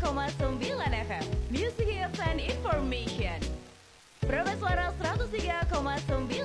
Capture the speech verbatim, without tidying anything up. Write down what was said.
koma sembilan F M Music Hits and Information. Probe Suara seratus tiga koma sembilan